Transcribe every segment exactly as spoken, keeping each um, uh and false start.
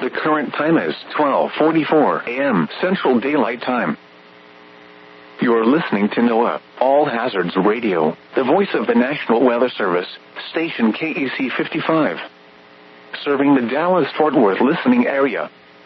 The current time is twelve forty-four a m Central Daylight Time. You're listening to NOAA All Hazards Radio, the voice of the National Weather Service, station K E C fifty-five. Serving the Dallas-Fort Worth listening area.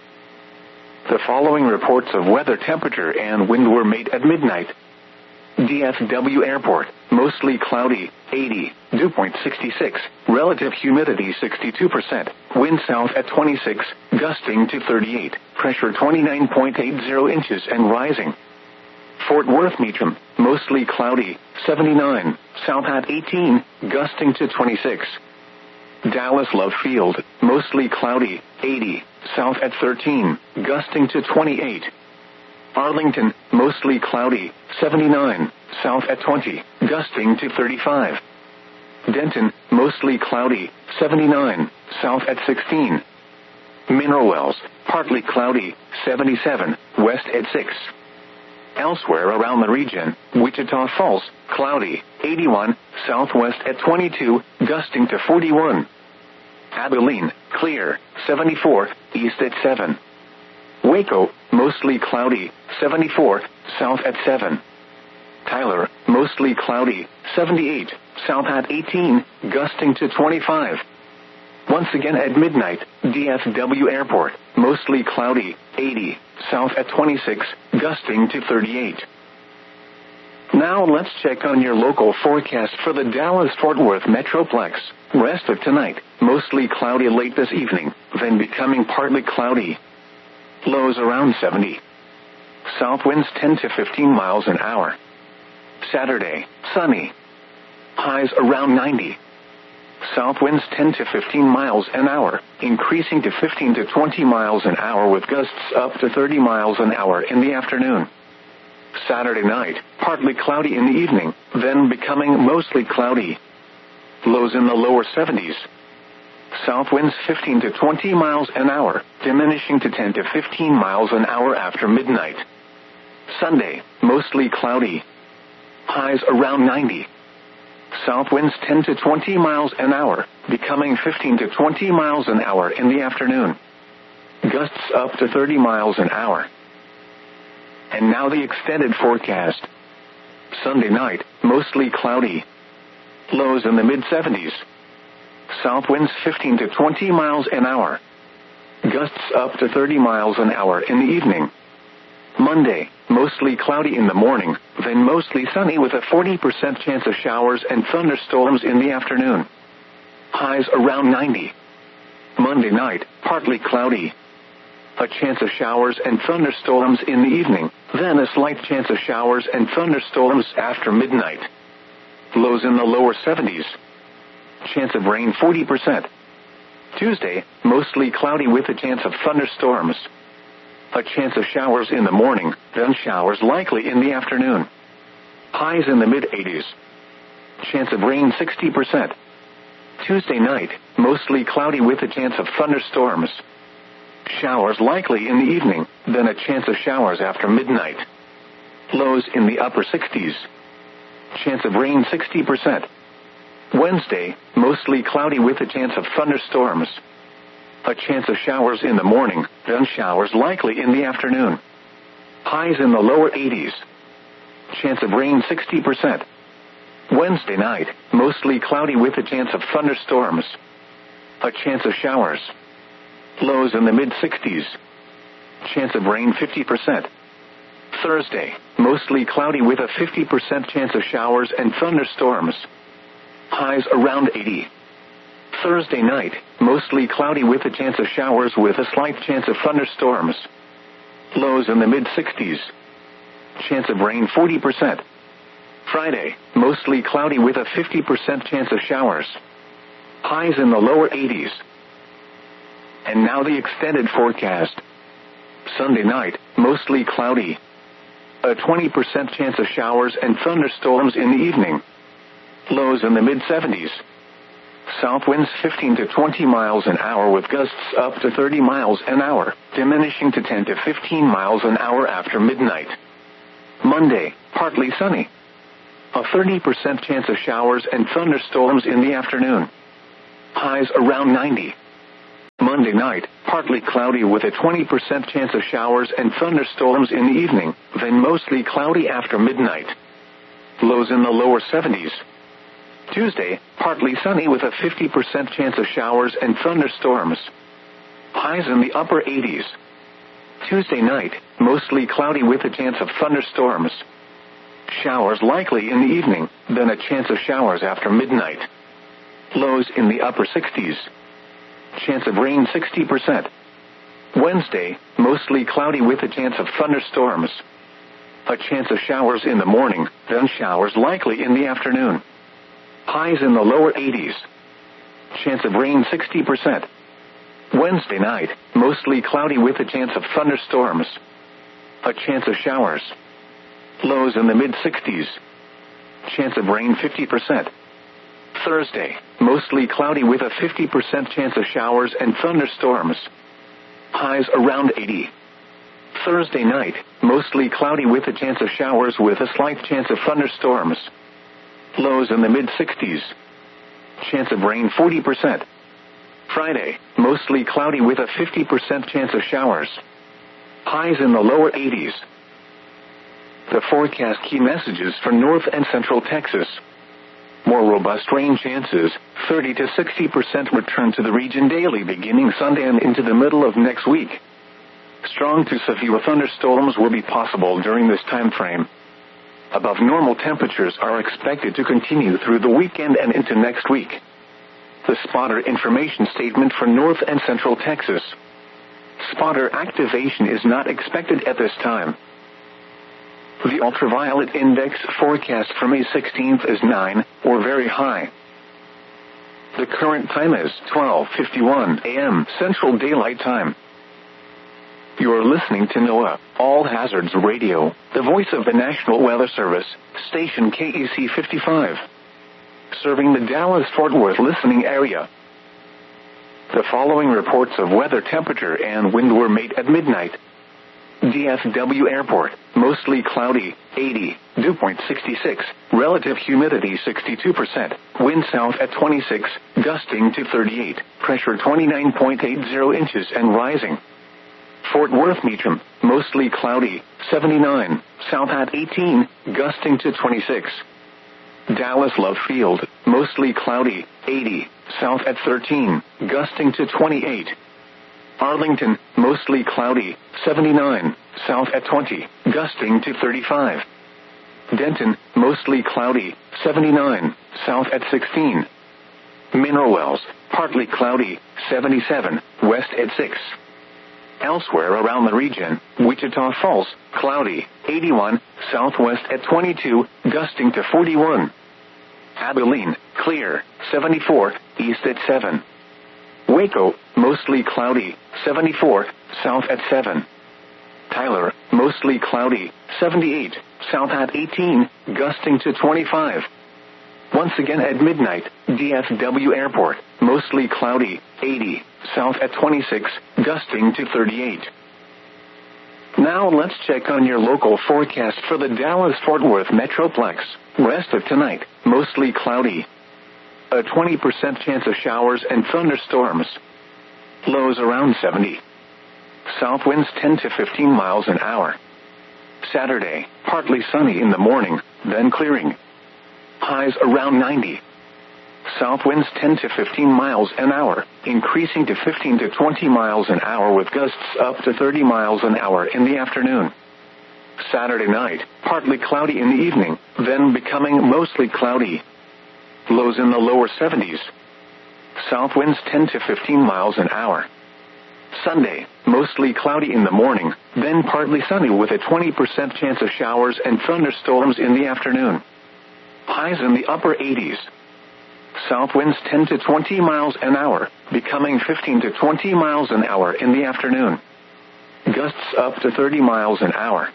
The following reports of weather, temperature, and wind were made at midnight. D F W Airport, mostly cloudy, eighty, dew point sixty-six, relative humidity sixty-two percent, wind south at twenty-six, gusting to thirty-eight, pressure twenty-nine point eight zero inches and rising. Fort Worth Meacham, mostly cloudy, seventy-nine, south at eighteen, gusting to twenty-six. Dallas Love Field, mostly cloudy, eighty, south at thirteen, gusting to twenty-eight. Arlington, mostly cloudy, seventy-nine, south at twenty, gusting to thirty-five. Denton, mostly cloudy, seventy-nine, south at sixteen. Mineral Wells, partly cloudy, seventy-seven, west at six. Elsewhere around the region, Wichita Falls, cloudy, eighty-one, southwest at twenty-two, gusting to forty-one. Abilene, clear, seventy-four, east at seven. Waco, mostly cloudy, seventy-four, south at seven. Tyler, mostly cloudy, seventy-eight, south at eighteen, gusting to twenty-five. Once again at midnight, D F W Airport, mostly cloudy, eighty, south at twenty-six, gusting to thirty-eight. Now let's check on your local forecast for the Dallas-Fort Worth Metroplex. Rest of tonight, mostly cloudy late this evening, then becoming partly cloudy. Lows around seventy. South winds ten to fifteen miles an hour. Saturday, sunny. Highs around ninety. South winds ten to fifteen miles an hour, increasing to fifteen to twenty miles an hour with gusts up to thirty miles an hour in the afternoon. Saturday night, partly cloudy in the evening, then becoming mostly cloudy. Lows in the lower seventies. South winds fifteen to twenty miles an hour, diminishing to ten to fifteen miles an hour after midnight. Sunday, mostly cloudy. Highs around ninety. South winds ten to twenty miles an hour, becoming fifteen to twenty miles an hour in the afternoon. Gusts up to thirty miles an hour. And now the extended forecast. Sunday night, mostly cloudy. Lows in the mid-seventies. South winds fifteen to twenty miles an hour. Gusts up to thirty miles an hour in the evening. Monday, mostly cloudy in the morning, then mostly sunny with a forty percent chance of showers and thunderstorms in the afternoon. Highs around ninety. Monday night, partly cloudy. A chance of showers and thunderstorms in the evening, then a slight chance of showers and thunderstorms after midnight. Lows in the lower seventies. Chance of rain forty percent. Tuesday, mostly cloudy with a chance of thunderstorms. A chance of showers in the morning, then showers likely in the afternoon. Highs in the mid-eighties. Chance of rain sixty percent. Tuesday night, mostly cloudy with a chance of thunderstorms. Showers likely in the evening, then a chance of showers after midnight. Lows in the upper sixties. Chance of rain sixty percent. Wednesday, mostly cloudy with a chance of thunderstorms. A chance of showers in the morning, then showers likely in the afternoon. Highs in the lower eighties. Chance of rain sixty percent. Wednesday night, mostly cloudy with a chance of thunderstorms. A chance of showers. Lows in the mid-sixties. Chance of rain fifty percent. Thursday, mostly cloudy with a fifty percent chance of showers and thunderstorms. Highs around eighty. Thursday night, mostly cloudy with a chance of showers with a slight chance of thunderstorms. Lows in the mid-sixties. Chance of rain forty percent. Friday, mostly cloudy with a fifty percent chance of showers. Highs in the lower eighties. And now the extended forecast. Sunday night, mostly cloudy. A twenty percent chance of showers and thunderstorms in the evening. Lows in the mid-seventies. South winds fifteen to twenty miles an hour with gusts up to thirty miles an hour, diminishing to ten to fifteen miles an hour after midnight. Monday, partly sunny. A thirty percent chance of showers and thunderstorms in the afternoon. Highs around ninety. Monday night, partly cloudy with a twenty percent chance of showers and thunderstorms in the evening, then mostly cloudy after midnight. Lows in the lower seventies. Tuesday, partly sunny with a fifty percent chance of showers and thunderstorms. Highs in the upper eighties. Tuesday night, mostly cloudy with a chance of thunderstorms. Showers likely in the evening, then a chance of showers after midnight. Lows in the upper sixties. Chance of rain sixty percent. Wednesday, mostly cloudy with a chance of thunderstorms. A chance of showers in the morning, then showers likely in the afternoon. Highs in the lower eighties. Chance of rain sixty percent. Wednesday night, mostly cloudy with a chance of thunderstorms. A chance of showers. Lows in the mid-sixties. Chance of rain fifty percent. Thursday, mostly cloudy with a fifty percent chance of showers and thunderstorms. Highs around eighty. Thursday night, mostly cloudy with a chance of showers with a slight chance of thunderstorms. Lows in the mid-sixties. Chance of rain forty percent. Friday, mostly cloudy with a fifty percent chance of showers. Highs in the lower eighties. The forecast key messages for North and Central Texas. More robust rain chances, thirty to sixty percent return to the region daily beginning Sunday and into the middle of next week. Strong to severe thunderstorms will be possible during this time frame. Above normal temperatures are expected to continue through the weekend and into next week. The spotter information statement for North and Central Texas. Spotter activation is not expected at this time. The ultraviolet index forecast for May sixteenth is nine, or very high. The current time is twelve fifty-one a m Central Daylight Time. You are listening to NOAA, All Hazards Radio, the voice of the National Weather Service, station K E C fifty-five. Serving the Dallas-Fort Worth listening area. The following reports of weather temperature and wind were made at midnight. D F W Airport, mostly cloudy, eighty, dew point sixty-six, relative humidity sixty-two percent, wind south at twenty-six, gusting to thirty-eight, pressure twenty-nine point eight zero inches and rising. Fort Worth Meacham, mostly cloudy, seventy-nine, south at eighteen, gusting to twenty-six. Dallas Love Field, mostly cloudy, eighty, south at thirteen, gusting to twenty-eight. Arlington, mostly cloudy, seventy-nine, south at twenty, gusting to thirty-five. Denton, mostly cloudy, seventy-nine, south at sixteen. Mineral Wells, partly cloudy, seventy-seven, west at six. Elsewhere around the region, Wichita Falls, cloudy, eighty-one, southwest at twenty-two, gusting to forty-one. Abilene, clear, seventy-four, east at seven. Waco, mostly cloudy, seventy-four, south at seven. Tyler, mostly cloudy, seventy-eight, south at eighteen, gusting to twenty-five. Once again at midnight, D F W Airport, mostly cloudy, eighty, south at twenty-six, gusting to thirty-eight. Now let's check on your local forecast for the Dallas-Fort Worth Metroplex. Rest of tonight, mostly cloudy. A twenty percent chance of showers and thunderstorms. Lows around seventy. South winds ten to fifteen miles an hour. Saturday, partly sunny in the morning, then clearing. Highs around ninety. South winds ten to fifteen miles an hour, increasing to fifteen to twenty miles an hour with gusts up to thirty miles an hour in the afternoon. Saturday night, partly cloudy in the evening, then becoming mostly cloudy. Lows in the lower seventies. South winds ten to fifteen miles an hour. Sunday, mostly cloudy in the morning, then partly sunny with a twenty percent chance of showers and thunderstorms in the afternoon. Highs in the upper eighties. South winds ten to twenty miles an hour, becoming fifteen to twenty miles an hour in the afternoon. Gusts up to thirty miles an hour.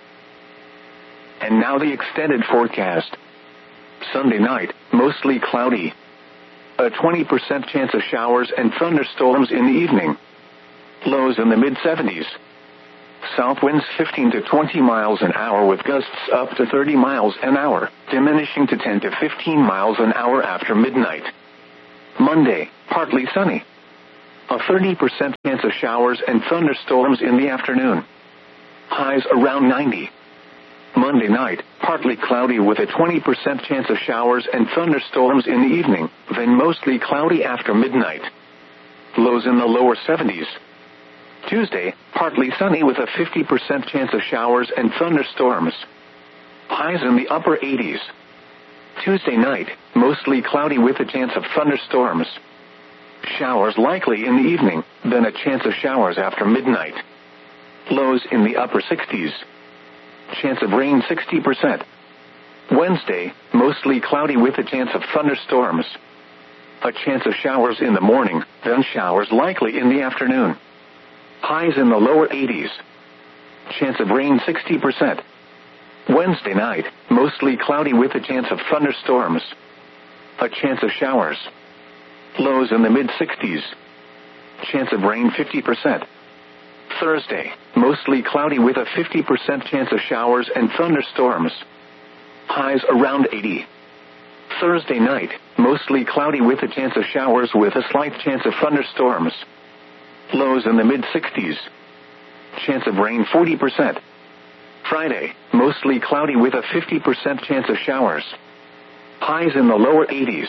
And now the extended forecast. Sunday night, mostly cloudy. A twenty percent chance of showers and thunderstorms in the evening. Lows in the mid-seventies. South winds fifteen to twenty miles an hour with gusts up to thirty miles an hour, diminishing to ten to fifteen miles an hour after midnight. Monday, partly sunny. a thirty percent chance of showers and thunderstorms in the afternoon. Highs around ninety. Monday night, partly cloudy with a twenty percent chance of showers and thunderstorms in the evening, then mostly cloudy after midnight. Lows in the lower seventies. Tuesday, partly sunny with a fifty percent chance of showers and thunderstorms. Highs in the upper eighties. Tuesday night, mostly cloudy with a chance of thunderstorms. Showers likely in the evening, then a chance of showers after midnight. Lows in the upper sixties. Chance of rain sixty percent. Wednesday, mostly cloudy with a chance of thunderstorms. A chance of showers in the morning, then showers likely in the afternoon. Highs in the lower eighties. Chance of rain sixty percent. Wednesday night, mostly cloudy with a chance of thunderstorms. A chance of showers. Lows in the mid-sixties. Chance of rain fifty percent. Thursday, mostly cloudy with a fifty percent chance of showers and thunderstorms. Highs around eighty. Thursday night, mostly cloudy with a chance of showers with a slight chance of thunderstorms. Lows in the mid-sixties. Chance of rain forty percent. Friday, mostly cloudy with a fifty percent chance of showers. Highs in the lower eighties.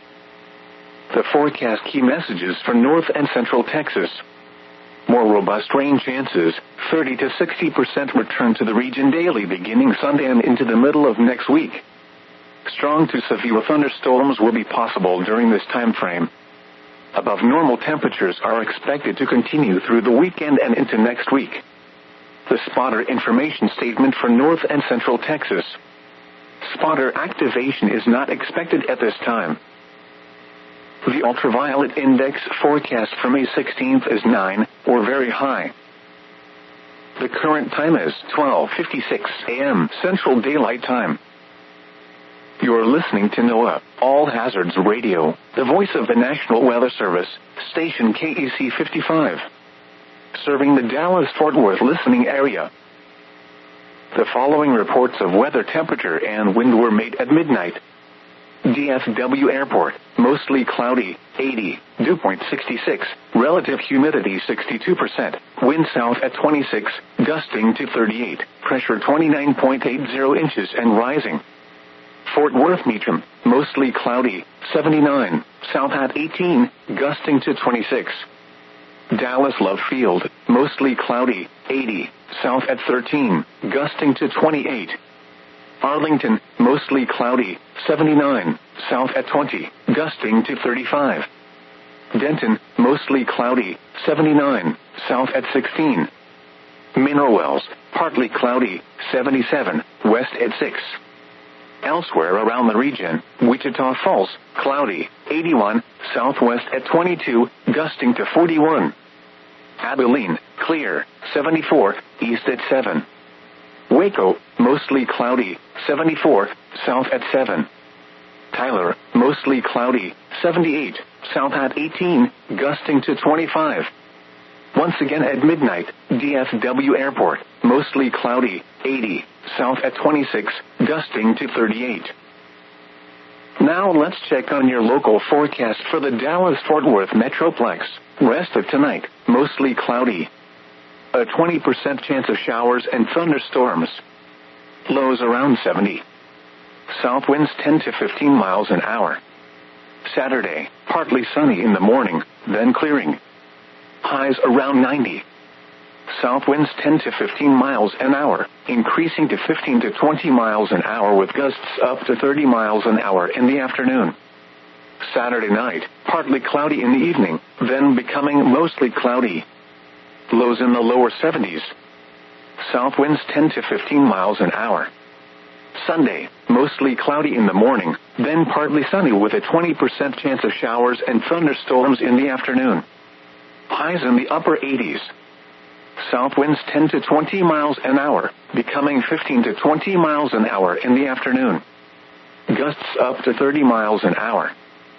The forecast key messages for North and Central Texas. More robust rain chances, thirty to sixty percent return to the region daily beginning Sunday and into the middle of next week. Strong to severe thunderstorms will be possible during this time frame. Above normal temperatures are expected to continue through the weekend and into next week. The spotter information statement for North and Central Texas. Spotter activation is not expected at this time. The ultraviolet index forecast for May sixteenth is nine, or very high. The current time is twelve fifty-six a.m. Central Daylight Time. You're listening to NOAA, All Hazards Radio, the voice of the National Weather Service, station K E C fifty-five. Serving the Dallas-Fort Worth listening area. The following reports of weather temperature and wind were made at midnight. D F W Airport, mostly cloudy, eighty, dew point sixty-six, relative humidity sixty-two percent, wind south at twenty-six, gusting to thirty-eight, pressure twenty-nine point eight zero inches and rising. Fort Worth Meacham, mostly cloudy, seventy-nine, south at eighteen, gusting to twenty-six. Dallas Love Field, mostly cloudy, eighty, south at thirteen, gusting to twenty-eight. Arlington, mostly cloudy, seventy-nine, south at twenty, gusting to thirty-five. Denton, mostly cloudy, seventy-nine, south at sixteen. Mineral Wells, partly cloudy, seventy-seven, west at six. Elsewhere around the region, Wichita Falls, cloudy, eighty-one, southwest at twenty-two, gusting to forty-one. Abilene, clear, seventy-four, east at seven. Waco, mostly cloudy, seventy-four, south at seven. Tyler, mostly cloudy, seventy-eight, south at eighteen, gusting to twenty-five. Once again at midnight, D F W Airport, mostly cloudy, eighty, south at twenty-six, gusting to thirty-eight. Now let's check on your local forecast for the Dallas-Fort Worth Metroplex. Rest of tonight, mostly cloudy. A twenty percent chance of showers and thunderstorms. Lows around seventy. South winds ten to fifteen miles an hour. Saturday, partly sunny in the morning, then clearing. Highs around ninety. South winds ten to fifteen miles an hour, increasing to fifteen to twenty miles an hour with gusts up to thirty miles an hour in the afternoon. Saturday night, partly cloudy in the evening, then becoming mostly cloudy. Lows in the lower seventies. South winds ten to fifteen miles an hour. Sunday, mostly cloudy in the morning, then partly sunny with a twenty percent chance of showers and thunderstorms in the afternoon. Highs in the upper eighties. South winds ten to twenty miles an hour, becoming fifteen to twenty miles an hour in the afternoon. Gusts up to thirty miles an hour.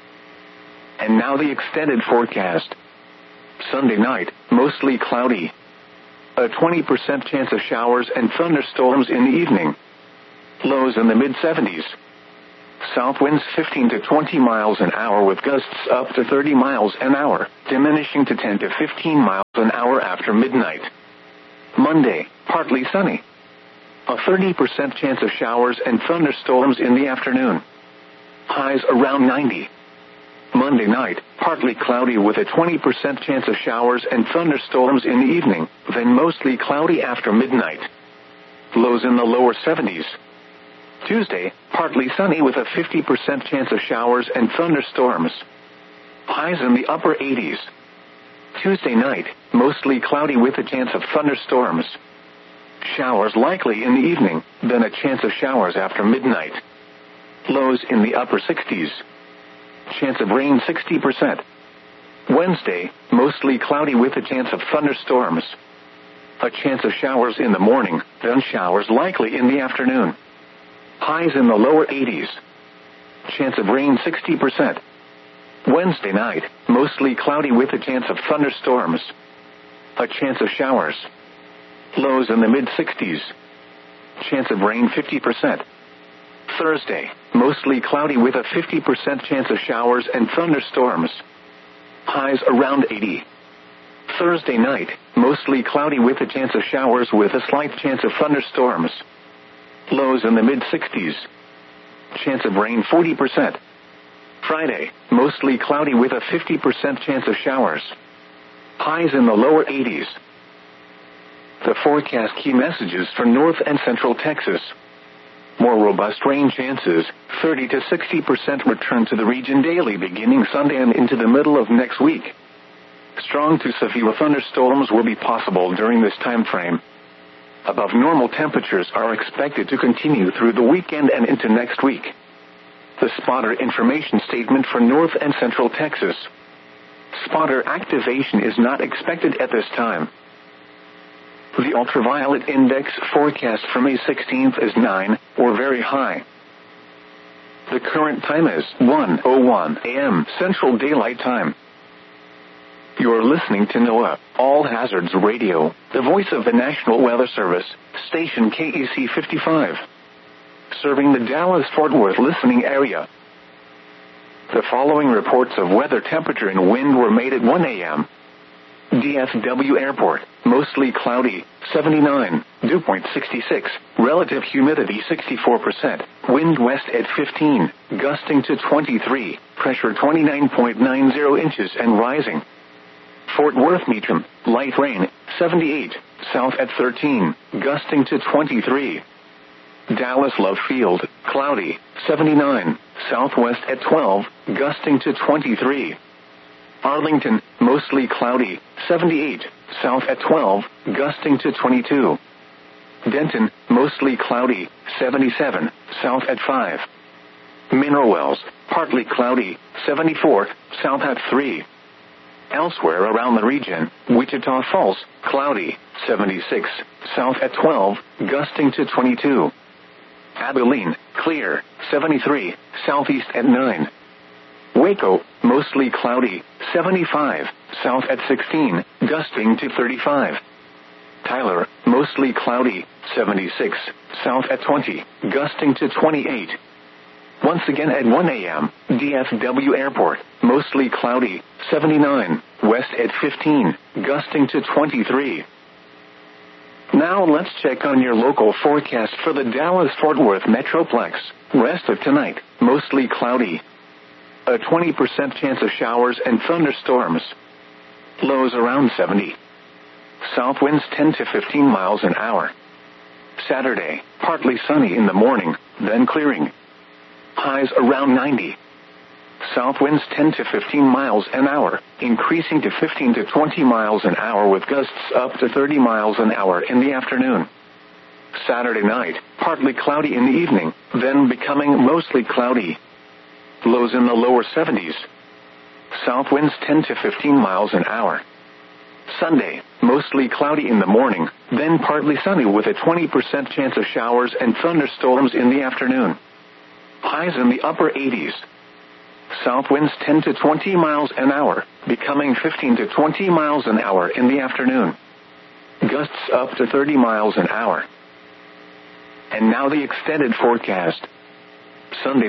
And now the extended forecast. Sunday night, mostly cloudy. A twenty percent chance of showers and thunderstorms in the evening. Lows in the mid-seventies. South winds fifteen to twenty miles an hour with gusts up to thirty miles an hour, diminishing to ten to fifteen miles an hour after midnight. Monday, partly sunny. A thirty percent chance of showers and thunderstorms in the afternoon. Highs around ninety. Monday night, partly cloudy with a twenty percent chance of showers and thunderstorms in the evening, then mostly cloudy after midnight. Lows in the lower seventies. Tuesday, partly sunny with a fifty percent chance of showers and thunderstorms. Highs in the upper eighties. Tuesday night, mostly cloudy with a chance of thunderstorms. Showers likely in the evening, then a chance of showers after midnight. Lows in the upper sixties. Chance of rain sixty percent. Wednesday, mostly cloudy with a chance of thunderstorms. A chance of showers in the morning, then showers likely in the afternoon. Highs in the lower eighties. Chance of rain sixty percent. Wednesday night, mostly cloudy with a chance of thunderstorms. A chance of showers. Lows in the mid-sixties. Chance of rain fifty percent. Thursday, mostly cloudy with a fifty percent chance of showers and thunderstorms. Highs around eighty. Thursday night, mostly cloudy with a chance of showers with a slight chance of thunderstorms. Lows in the mid-sixties. Chance of rain forty percent. Friday, mostly cloudy with a fifty percent chance of showers. Highs in the lower eighties. The forecast key messages for North and Central Texas. More robust rain chances, thirty to sixty percent return to the region daily beginning Sunday and into the middle of next week. Strong to severe thunderstorms will be possible during this time frame. Above normal temperatures are expected to continue through the weekend and into next week. The spotter information statement for North and Central Texas. Spotter activation is not expected at this time. The ultraviolet index forecast for May sixteenth is nine, or very high. The current time is one oh one a m Central Daylight Time. You're listening to NOAA, All Hazards Radio, the voice of the National Weather Service, station K E C fifty-five. Serving the Dallas-Fort Worth listening area. The following reports of weather, temperature, and wind were made at one a m D F W Airport, mostly cloudy, seventy-nine, dew point sixty-six, relative humidity sixty-four percent, wind west at fifteen, gusting to twenty-three, pressure twenty-nine point nine zero inches and rising. Fort Worth Meacham, light rain, seventy-eight, south at thirteen, gusting to twenty-three. Dallas Love Field, cloudy, seventy-nine, southwest at twelve, gusting to twenty-three. Arlington, mostly cloudy, seventy-eight, south at twelve, gusting to twenty-two. Denton, mostly cloudy, seventy-seven, south at five. Mineral Wells, partly cloudy, seventy-four, south at three. Elsewhere around the region, Wichita Falls, cloudy, seventy-six, south at twelve, gusting to twenty-two. Abilene, clear, seventy-three, southeast at nine. Waco, mostly cloudy, seventy-five, south at sixteen, gusting to thirty-five. Tyler, mostly cloudy, seventy-six, south at twenty, gusting to twenty-eight. Once again at one a m, D F W Airport, mostly cloudy, seventy-nine, west at fifteen, gusting to twenty-three. Now let's check on your local forecast for the Dallas-Fort Worth Metroplex. Rest of tonight, mostly cloudy. A twenty percent chance of showers and thunderstorms. Lows around seventy. South winds ten to fifteen miles an hour. Saturday, partly sunny in the morning, then clearing. Highs around ninety. South winds ten to fifteen miles an hour, increasing to fifteen to twenty miles an hour with gusts up to thirty miles an hour in the afternoon. Saturday night, partly cloudy in the evening, then becoming mostly cloudy. Lows in the lower seventies. South winds ten to fifteen miles an hour. Sunday, mostly cloudy in the morning, then partly sunny with a twenty percent chance of showers and thunderstorms in the afternoon. Highs in the upper eighties. South winds ten to twenty miles an hour, becoming fifteen to twenty miles an hour in the afternoon. Gusts up to thirty miles an hour. And now the extended forecast. Sunday night,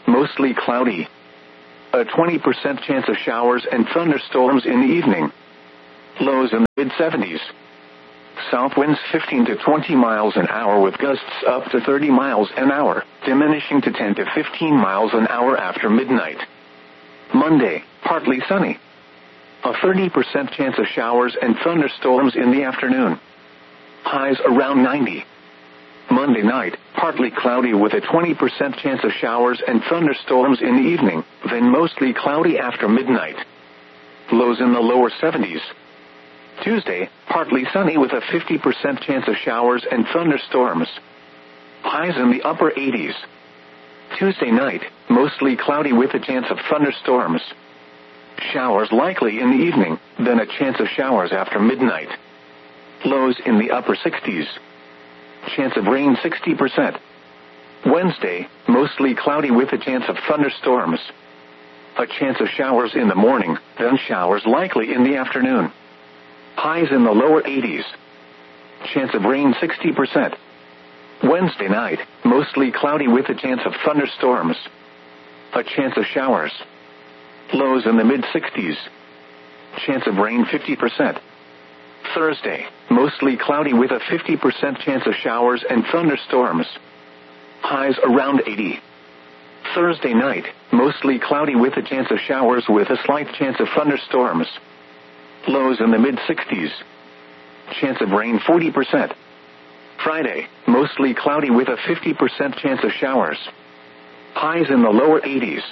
mostly cloudy. A twenty percent chance of showers and thunderstorms in the evening. Lows in the mid seventies. South winds fifteen to twenty miles an hour with gusts up to thirty miles an hour, diminishing to ten to fifteen miles an hour after midnight. Monday, partly sunny. A thirty percent chance of showers and thunderstorms in the afternoon. Highs around ninety. Monday night, partly cloudy with a twenty percent chance of showers and thunderstorms in the evening, then mostly cloudy after midnight. Lows in the lower seventies. Tuesday, partly sunny with a fifty percent chance of showers and thunderstorms. Highs in the upper eighties. Tuesday night, mostly cloudy with a chance of thunderstorms. Showers likely in the evening, then a chance of showers after midnight. Lows in the upper sixties. Chance of rain sixty percent. Wednesday, mostly cloudy with a chance of thunderstorms. A chance of showers in the morning, then showers likely in the afternoon. Highs in the lower eighties. Chance of rain sixty percent. Wednesday night, mostly cloudy with a chance of thunderstorms. A chance of showers. Lows in the mid sixties. Chance of rain fifty percent. Thursday, mostly cloudy with a fifty percent chance of showers and thunderstorms. Highs around eighty. Thursday night, mostly cloudy with a chance of showers with a slight chance of thunderstorms. Lows in the mid sixties. Chance of rain forty percent. Friday, mostly cloudy with a fifty percent chance of showers. Highs in the lower eighties.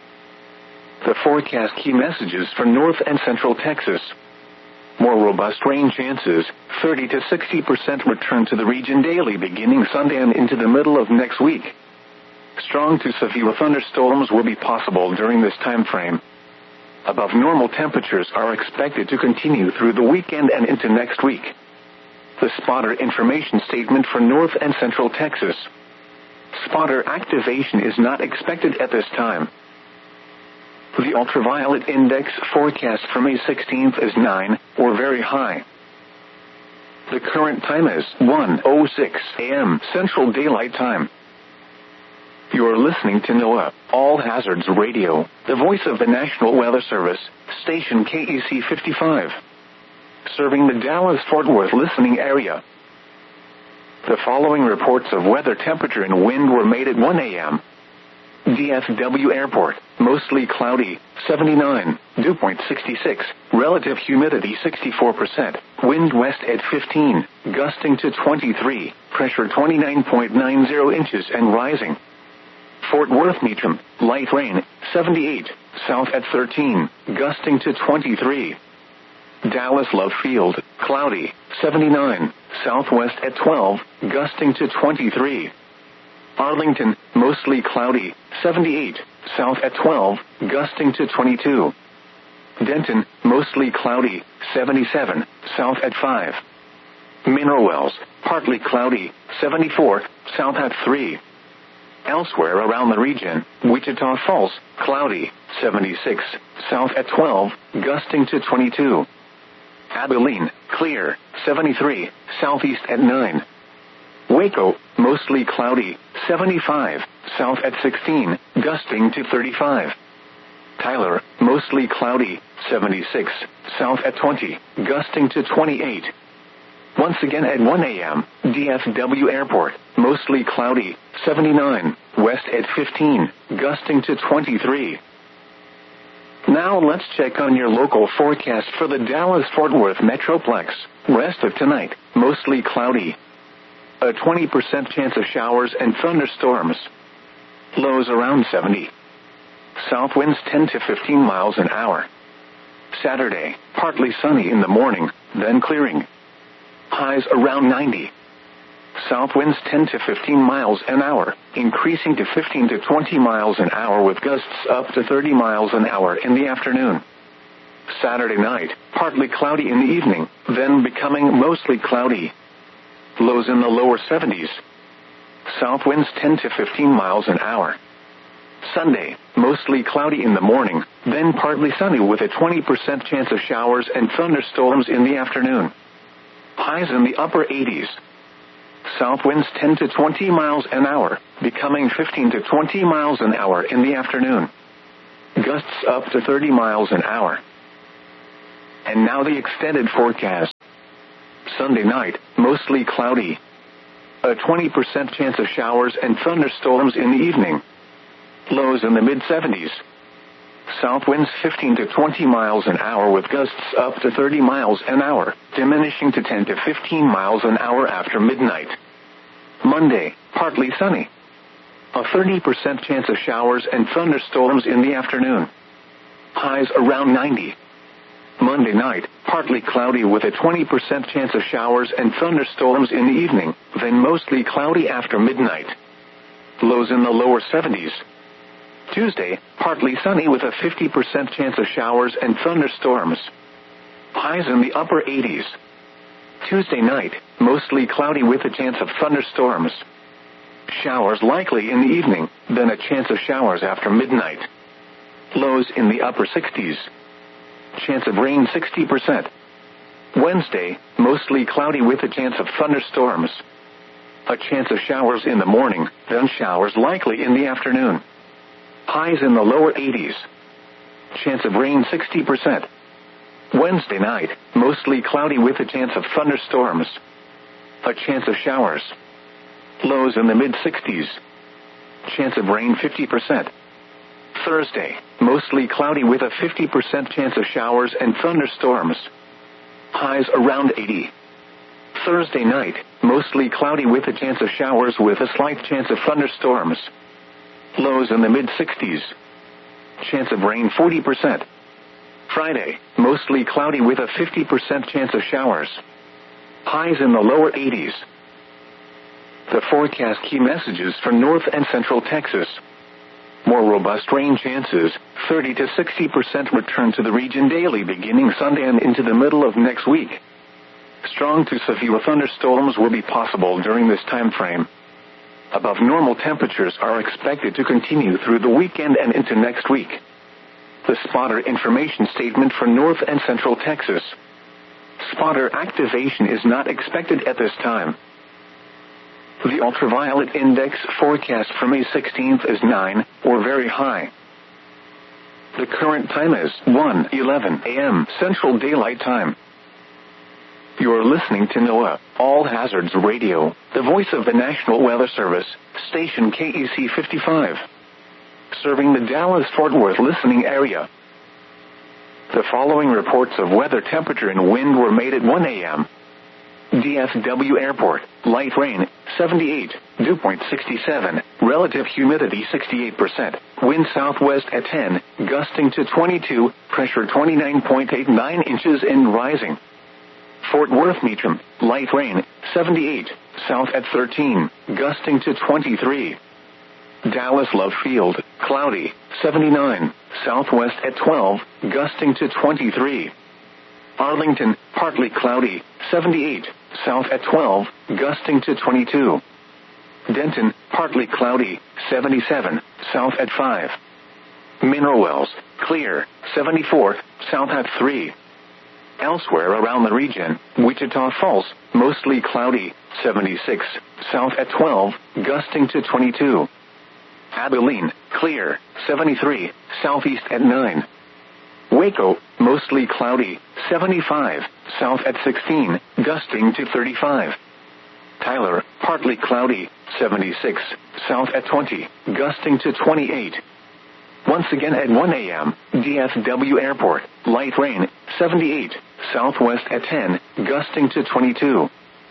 The forecast key messages for North and Central Texas. More robust rain chances, thirty to sixty percent return to the region daily beginning Sunday and into the middle of next week. Strong to severe thunderstorms will be possible during this time frame. Above normal temperatures are expected to continue through the weekend and into next week. The spotter information statement for North and Central Texas. Spotter activation is not expected at this time. The ultraviolet index forecast for May sixteenth is nine, or very high. The current time is one oh six a.m. Central Daylight Time. You're listening to NOAA, All Hazards Radio, the voice of the National Weather Service, station K E C fifty-five. Serving the Dallas-Fort Worth listening area. The following reports of weather temperature and wind were made at one a.m. D F W Airport, mostly cloudy, seventy-nine, dew point sixty-six, relative humidity sixty-four percent, wind west at fifteen, gusting to twenty-three, pressure twenty-nine point nine zero inches and rising. Fort Worth Meacham, light rain, seventy-eight, south at thirteen, gusting to twenty-three. Dallas Love Field, cloudy, seventy-nine, southwest at twelve, gusting to twenty-three. Arlington, mostly cloudy, seventy-eight, south at twelve, gusting to twenty-two. Denton, mostly cloudy, seventy-seven, south at five. Mineral Wells, partly cloudy, seventy-four, south at three. Elsewhere around the region, Wichita Falls, cloudy, seventy-six, south at twelve, gusting to twenty-two. Abilene, clear, seventy-three, southeast at nine. Waco, mostly cloudy, seventy-five, south at sixteen, gusting to thirty-five. Tyler, mostly cloudy, seventy-six, south at twenty, gusting to twenty-eight. Once again at one a.m., D F W Airport, mostly cloudy, seventy-nine, west at fifteen, gusting to twenty-three. Now let's check on your local forecast for the Dallas-Fort Worth Metroplex. Rest of tonight, mostly cloudy. A twenty percent chance of showers and thunderstorms. Lows around seventy. South winds ten to fifteen miles an hour. Saturday, partly sunny in the morning, then clearing. Highs around ninety. South winds ten to fifteen miles an hour, increasing to fifteen to twenty miles an hour with gusts up to thirty miles an hour in the afternoon. Saturday night, partly cloudy in the evening, then becoming mostly cloudy. Lows in the lower seventies. South winds ten to fifteen miles an hour. Sunday, mostly cloudy in the morning, then partly sunny with a twenty percent chance of showers and thunderstorms in the afternoon. Highs in the upper eighties. South winds ten to twenty miles an hour, becoming fifteen to twenty miles an hour in the afternoon. Gusts up to thirty miles an hour. And now the extended forecast. Sunday night, mostly cloudy. A twenty percent chance of showers and thunderstorms in the evening. Lows in the mid seventies. South winds fifteen to twenty miles an hour with gusts up to thirty miles an hour, diminishing to ten to fifteen miles an hour after midnight. Monday, partly sunny. A thirty percent chance of showers and thunderstorms in the afternoon. Highs around ninety. Monday night, partly cloudy with a twenty percent chance of showers and thunderstorms in the evening, then mostly cloudy after midnight. Lows in the lower seventies. Tuesday, partly sunny with a fifty percent chance of showers and thunderstorms. Highs in the upper eighties. Tuesday night, mostly cloudy with a chance of thunderstorms. Showers likely in the evening, then a chance of showers after midnight. Lows in the upper sixties. Chance of rain sixty percent. Wednesday, mostly cloudy with a chance of thunderstorms. A chance of showers in the morning, then showers likely in the afternoon. Highs in the lower eighties. Chance of rain sixty percent. Wednesday night, mostly cloudy with a chance of thunderstorms. A chance of showers. Lows in the mid sixties. Chance of rain fifty percent. Thursday, mostly cloudy with a fifty percent chance of showers and thunderstorms. Highs around eighty. Thursday night, mostly cloudy with a chance of showers with a slight chance of thunderstorms. Lows in the mid sixties. Chance of rain forty percent. Friday, mostly cloudy with a fifty percent chance of showers. Highs in the lower eighties. The forecast key messages for North and Central Texas. More robust rain chances, thirty to sixty percent return to the region daily beginning Sunday and into the middle of next week. Strong to severe thunderstorms will be possible during this time frame. Above normal temperatures are expected to continue through the weekend and into next week. The spotter information statement for North and Central Texas. Spotter activation is not expected at this time. The ultraviolet index forecast for May sixteenth is nine, or very high. The current time is one eleven a m Central Daylight Time. You're listening to NOAA, All Hazards Radio, the voice of the National Weather Service, station K E C fifty-five. Serving the Dallas-Fort Worth listening area. The following reports of weather temperature and wind were made at one a m D F W Airport, light rain, seventy-eight, dew point sixty-seven, relative humidity sixty-eight percent, wind southwest at ten, gusting to twenty-two, pressure twenty-nine point eight nine inches and rising. Fort Worth Meacham, light rain, seventy-eight, south at thirteen, gusting to twenty-three. Dallas Love Field, cloudy, seventy-nine, southwest at twelve, gusting to twenty-three. Arlington, partly cloudy, seventy-eight, south at twelve, gusting to twenty-two. Denton, partly cloudy, seventy-seven, south at five. Mineral Wells, clear, seventy-four, south at three. Elsewhere around the region, Wichita Falls, mostly cloudy, seventy-six, south at twelve, gusting to twenty-two. Abilene, clear, seventy-three, southeast at nine. Waco, mostly cloudy, seventy-five, south at sixteen, gusting to thirty-five. Tyler, partly cloudy, seventy-six, south at twenty, gusting to twenty-eight. Once again at one a m, D F W Airport, light rain, seventy-eight, southwest at ten, gusting to twenty-two.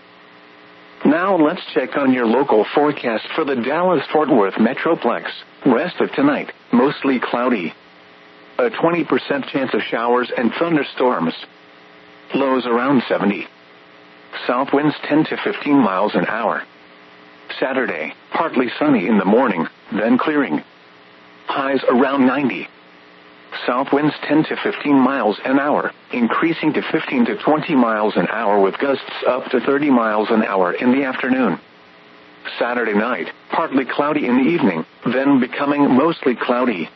Now let's check on your local forecast for the Dallas-Fort Worth Metroplex. Rest of tonight, mostly cloudy. A twenty percent chance of showers and thunderstorms. Lows around seventy. South winds ten to fifteen miles an hour. Saturday, partly sunny in the morning, then clearing. Highs around ninety. South winds ten to fifteen miles an hour, increasing to fifteen to twenty miles an hour with gusts up to thirty miles an hour in the afternoon. Saturday night, partly cloudy in the evening, then becoming mostly cloudy.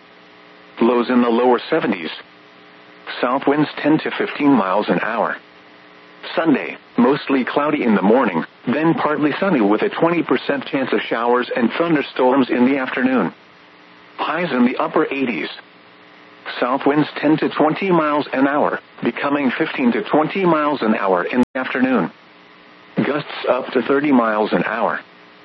Lows in the lower seventies. South winds ten to fifteen miles an hour. Sunday, mostly cloudy in the morning, then partly sunny with a twenty percent chance of showers and thunderstorms in the afternoon. Highs in the upper eighties. South winds ten to twenty miles an hour, becoming fifteen to twenty miles an hour in the afternoon. Gusts up to thirty miles an hour.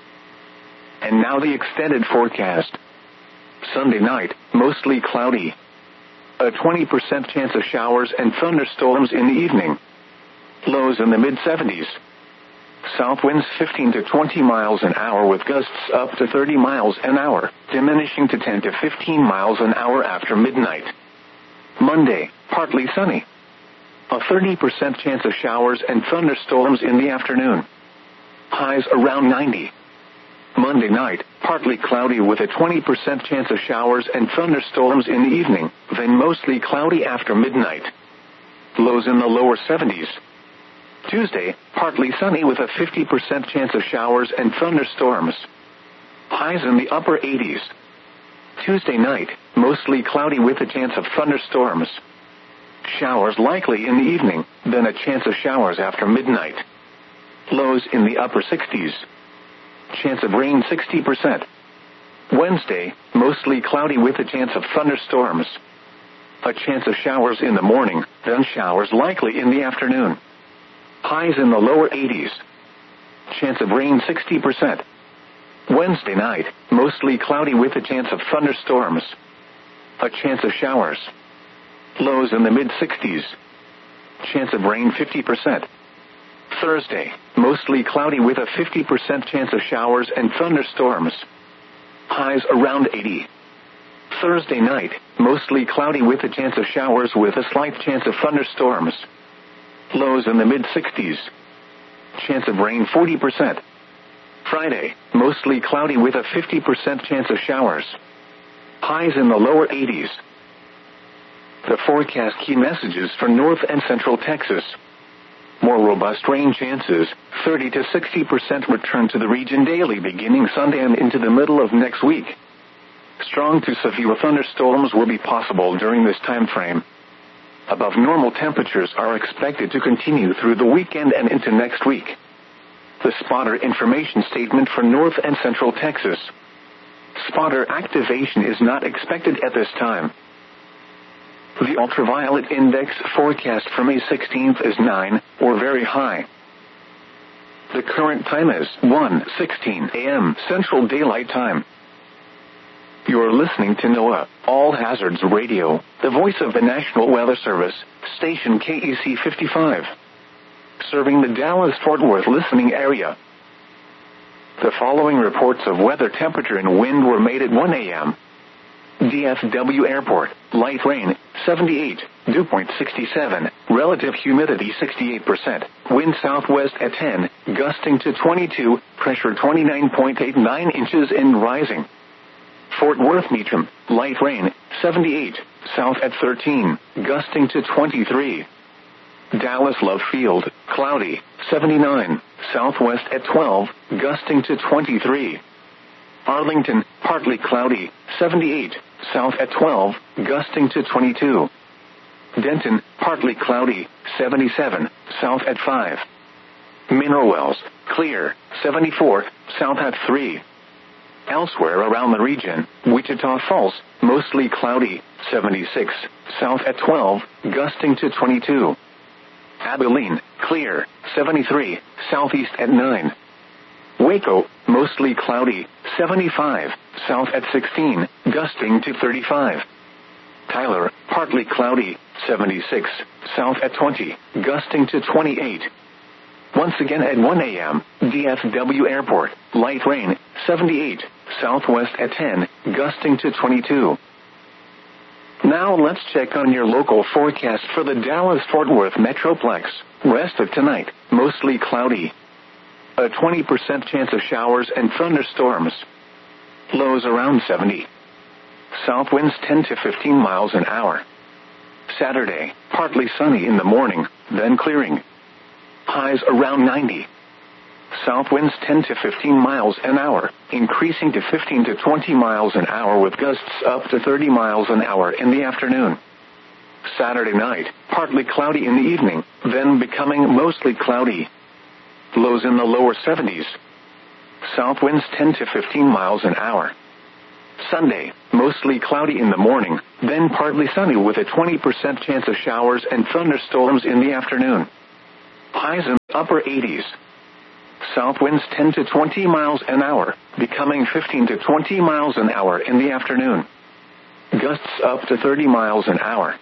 And now the extended forecast. Sunday night, mostly cloudy. A twenty percent chance of showers and thunderstorms in the evening. Lows in the mid seventies. South winds fifteen to twenty miles an hour with gusts up to thirty miles an hour, diminishing to ten to fifteen miles an hour after midnight. Monday, partly sunny. A thirty percent chance of showers and thunderstorms in the afternoon. Highs around ninety. Monday night, partly cloudy with a twenty percent chance of showers and thunderstorms in the evening, then mostly cloudy after midnight. Lows in the lower seventies. Tuesday, partly sunny with a fifty percent chance of showers and thunderstorms. Highs in the upper eighties. Tuesday night, mostly cloudy with a chance of thunderstorms. Showers likely in the evening, then a chance of showers after midnight. Lows in the upper sixties. Chance of rain sixty percent. Wednesday, mostly cloudy with a chance of thunderstorms. A chance of showers in the morning, then showers likely in the afternoon. Highs in the lower eighties. Chance of rain sixty percent. Wednesday night, mostly cloudy with a chance of thunderstorms. A chance of showers. Lows in the mid sixties. Chance of rain fifty percent. Thursday, mostly cloudy with a fifty percent chance of showers and thunderstorms. Highs around eighty. Thursday night, mostly cloudy with a chance of showers with a slight chance of thunderstorms. Lows in the mid sixties. Chance of rain forty percent. Friday, mostly cloudy with a fifty percent chance of showers. Highs in the lower eighties. The forecast key messages for North and Central Texas. More robust rain chances, thirty to sixty percent return to the region daily beginning Sunday and into the middle of next week. Strong to severe thunderstorms will be possible during this time frame. Above normal temperatures are expected to continue through the weekend and into next week. The spotter information statement for North and Central Texas. Spotter activation is not expected at this time. The ultraviolet index forecast for May sixteenth is nine, or very high. The current time is one sixteen a.m. Central Daylight Time. You're listening to NOAA, All Hazards Radio, the voice of the National Weather Service, station K E C fifty-five. Serving the Dallas-Fort Worth listening area. The following reports of weather temperature and wind were made at one a.m. D F W Airport, light rain, seventy-eight, dew point sixty-seven, relative humidity sixty-eight percent, wind southwest at ten, gusting to twenty-two, pressure twenty-nine point eight nine inches and rising. Fort Worth Meacham, light rain, seventy-eight, south at thirteen, gusting to twenty-three. Dallas Love Field, cloudy, seventy-nine, southwest at twelve, gusting to twenty-three. Arlington, partly cloudy, seventy-eight, south at twelve, gusting to twenty-two. Denton, partly cloudy, seventy-seven, south at five. Mineral Wells, clear, seventy-four, south at three. Elsewhere around the region, Wichita Falls, mostly cloudy, seventy-six, south at twelve, gusting to twenty-two. Abilene, clear, seventy-three, southeast at nine. Waco, mostly cloudy, seventy-five, south at sixteen, gusting to thirty-five. Tyler, partly cloudy, seventy-six, south at twenty, gusting to twenty-eight. Once again at one a.m., D F W Airport, light rain, seventy-eight, southwest at ten, gusting to twenty-two. Now let's check on your local forecast for the Dallas-Fort Worth Metroplex. Rest of tonight, mostly cloudy. A twenty percent chance of showers and thunderstorms. Lows around seventy. South winds ten to fifteen miles an hour. Saturday, partly sunny in the morning, then clearing. Highs around ninety. South winds ten to fifteen miles an hour, increasing to fifteen to twenty miles an hour with gusts up to thirty miles an hour in the afternoon. Saturday night, partly cloudy in the evening, then becoming mostly cloudy. Lows in the lower seventies. South winds ten to fifteen miles an hour. Sunday, mostly cloudy in the morning, then partly sunny with a twenty percent chance of showers and thunderstorms in the afternoon. Highs in the upper eighties. South winds ten to twenty miles an hour, becoming fifteen to twenty miles an hour in the afternoon. Gusts up to thirty miles an hour.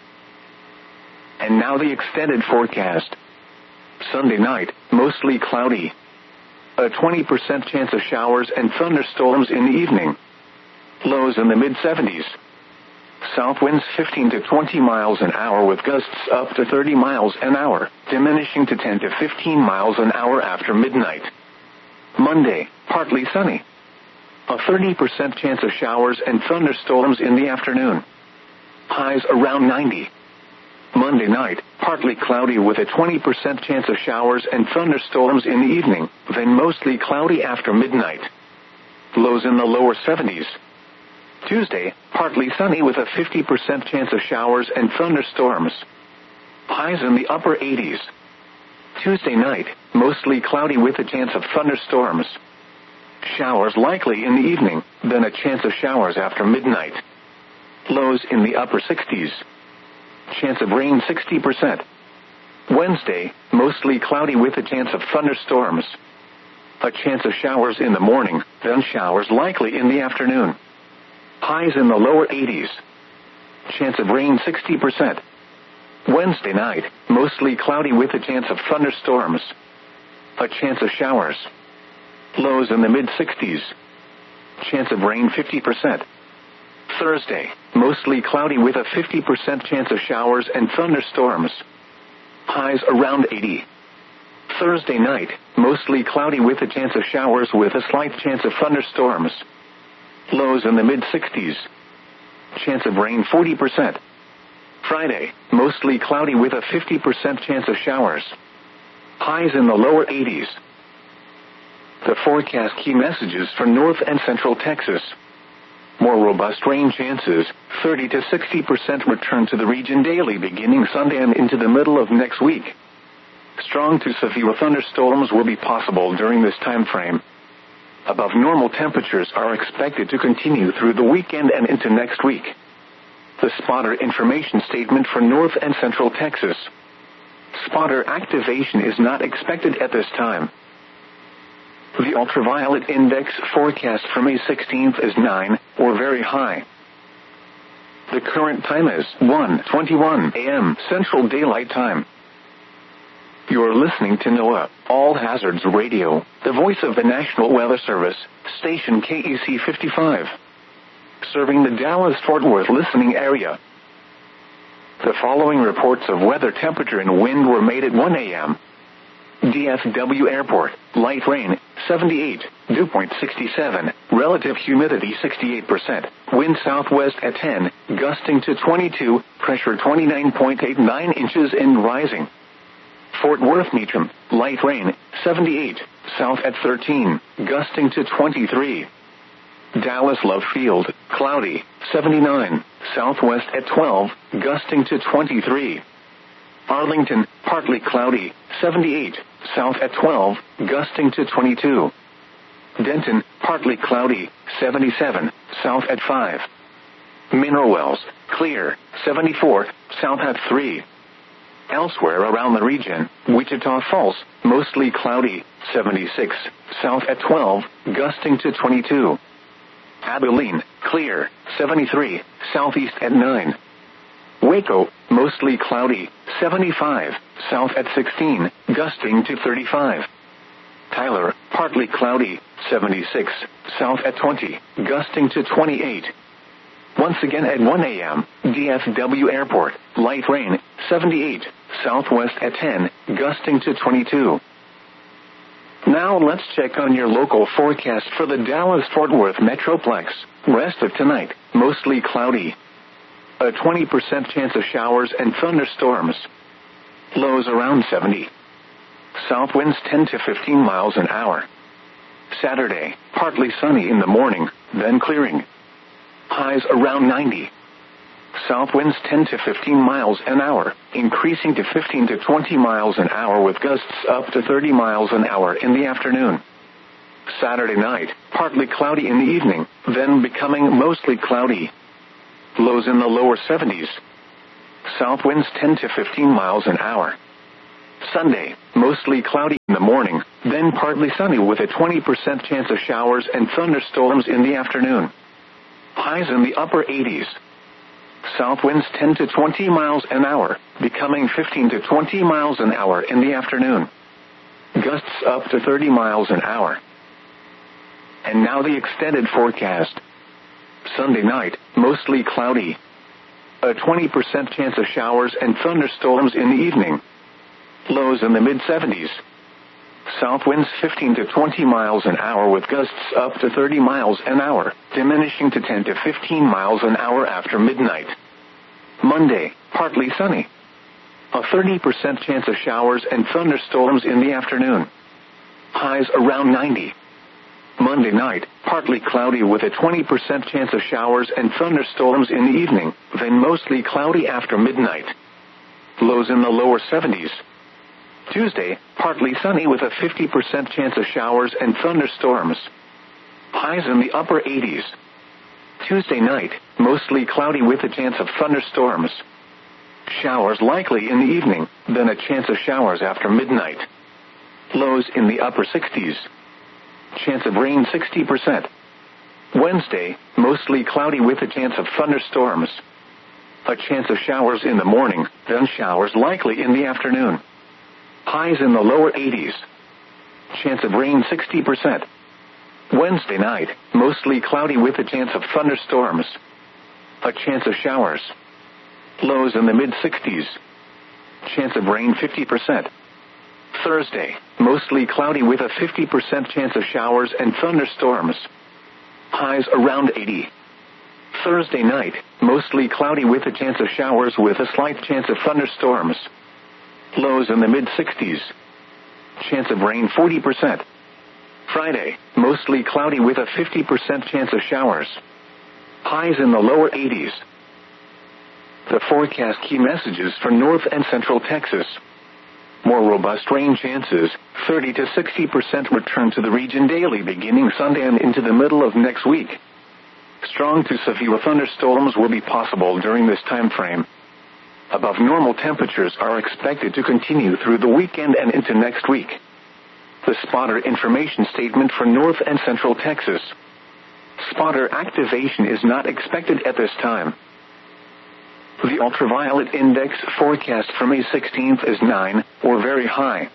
And now the extended forecast. Sunday night, mostly cloudy. A twenty percent chance of showers and thunderstorms in the evening. Lows in the mid seventies. South winds fifteen to twenty miles an hour with gusts up to thirty miles an hour, diminishing to ten to fifteen miles an hour after midnight. Monday, partly sunny. A thirty percent chance of showers and thunderstorms in the afternoon. Highs around ninety. Monday night, partly cloudy with a twenty percent chance of showers and thunderstorms in the evening, then mostly cloudy after midnight. Lows in the lower seventies. Tuesday, partly sunny with a fifty percent chance of showers and thunderstorms. Highs in the upper eighties. Tuesday night, mostly cloudy with a chance of thunderstorms. Showers likely in the evening, then a chance of showers after midnight. Lows in the upper sixties. Chance of rain sixty percent. Wednesday, mostly cloudy with a chance of thunderstorms. A chance of showers in the morning, then showers likely in the afternoon. Highs in the lower eighties. Chance of rain sixty percent. Wednesday night, mostly cloudy with a chance of thunderstorms. A chance of showers. Lows in the mid sixties. Chance of rain fifty percent. Thursday, mostly cloudy with a fifty percent chance of showers and thunderstorms. Highs around eighty. Thursday night, mostly cloudy with a chance of showers with a slight chance of thunderstorms. Lows in the mid sixties. Chance of rain forty percent. Friday, mostly cloudy with a fifty percent chance of showers. Highs in the lower eighties. The forecast key messages for North and Central Texas. More robust rain chances, thirty to sixty percent return to the region daily beginning Sunday and into the middle of next week. Strong to severe thunderstorms will be possible during this time frame. Above normal temperatures are expected to continue through the weekend and into next week. The spotter information statement for North and Central Texas. Spotter activation is not expected at this time. The ultraviolet index forecast for May sixteenth is nine, or very high. The current time is one twenty-one a m Central Daylight Time. You're listening to NOAA, All Hazards Radio, the voice of the National Weather Service, station K E C fifty-five. Serving the Dallas-Fort Worth listening area. The following reports of weather temperature and wind were made at one a m D F W Airport, light rain, seventy-eight, dew point sixty-seven, relative humidity sixty-eight percent, wind southwest at ten, gusting to twenty-two, pressure twenty-nine point eight nine inches and rising. Fort Worth Meacham, light rain, seventy-eight, south at thirteen, gusting to twenty-three. Dallas Love Field, cloudy, seventy-nine, southwest at twelve, gusting to twenty-three. Arlington, partly cloudy, seventy-eight, south at twelve, gusting to twenty-two. Denton, partly cloudy, seventy-seven, south at five. Mineral Wells, clear, seventy-four, south at three. Elsewhere around the region, Wichita Falls, mostly cloudy, seventy-six, south at twelve, gusting to twenty-two. Abilene, clear, seventy-three, southeast at nine. Waco, mostly cloudy, seventy-five, south at sixteen, gusting to thirty-five. Tyler, partly cloudy, seventy-six, south at twenty, gusting to twenty-eight. Once again at one a m, D F W Airport, light rain, seventy-eight, southwest at ten, gusting to twenty-two. Now let's check on your local forecast for the Dallas-Fort Worth Metroplex. Rest of tonight, mostly cloudy. A twenty percent chance of showers and thunderstorms. Lows around seventy. South winds ten to fifteen miles an hour. Saturday, partly sunny in the morning, then clearing. Highs around ninety. South winds ten to fifteen miles an hour, increasing to fifteen to twenty miles an hour with gusts up to thirty miles an hour in the afternoon. Saturday night, partly cloudy in the evening, then becoming mostly cloudy. Lows in the lower seventies. South winds ten to fifteen miles an hour. Sunday, mostly cloudy in the morning, then partly sunny with a twenty percent chance of showers and thunderstorms in the afternoon. Highs in the upper eighties. South winds ten to twenty miles an hour, becoming fifteen to twenty miles an hour in the afternoon. Gusts up to thirty miles an hour. And now the extended forecast. Sunday night, mostly cloudy. A twenty percent chance of showers and thunderstorms in the evening. Lows in the mid seventies. South winds fifteen to twenty miles an hour with gusts up to thirty miles an hour, diminishing to ten to fifteen miles an hour after midnight. Monday, partly sunny. A thirty percent chance of showers and thunderstorms in the afternoon. Highs around ninety. Monday night, partly cloudy with a twenty percent chance of showers and thunderstorms in the evening, then mostly cloudy after midnight. Lows in the lower seventies. Tuesday, partly sunny with a fifty percent chance of showers and thunderstorms. Highs in the upper eighties. Tuesday night, mostly cloudy with a chance of thunderstorms. Showers likely in the evening, then a chance of showers after midnight. Lows in the upper sixties. Chance of rain sixty percent. Wednesday, mostly cloudy with a chance of thunderstorms. A chance of showers in the morning, then showers likely in the afternoon. Highs in the lower eighties. Chance of rain sixty percent. Wednesday night, mostly cloudy with a chance of thunderstorms. A chance of showers. Lows in the mid sixties. Chance of rain fifty percent. Thursday, mostly cloudy with a fifty percent chance of showers and thunderstorms. Highs around eighty. Thursday night, mostly cloudy with a chance of showers with a slight chance of thunderstorms. Lows in the mid sixties. Chance of rain forty percent. Friday, mostly cloudy with a fifty percent chance of showers. Highs in the lower eighties. The forecast key messages for North and Central Texas. More robust rain chances, thirty to sixty percent return to the region daily beginning Sunday and into the middle of next week. Strong to severe thunderstorms will be possible during this time frame. Above normal temperatures are expected to continue through the weekend and into next week. The spotter information statement for North and Central Texas. Spotter activation is not expected at this time. The ultraviolet index forecast for May sixteenth is nine, or very high.